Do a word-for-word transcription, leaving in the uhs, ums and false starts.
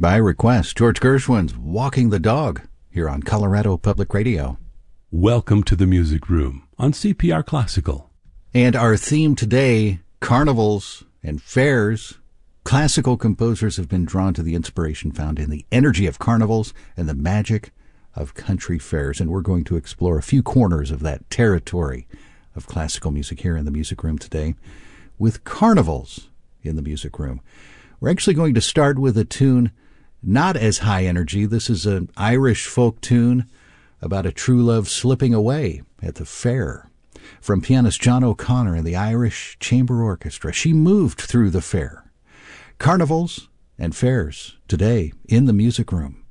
By request, George Gershwin's Walking the Dog here on Colorado Public Radio. Welcome to the Music Room on C P R Classical. And our theme today, carnivals and fairs. Classical composers have been drawn to the inspiration found in the energy of carnivals and the magic of country fairs. And we're going to explore a few corners of that territory of classical music here in the Music Room today with carnivals in the Music Room. We're actually going to start with a tune not as high energy. This is an Irish folk tune about a true love slipping away at the fair. From pianist John O'Connor and the Irish Chamber Orchestra, She Moved Through the Fair. Carnivals and fairs today in the Music Room.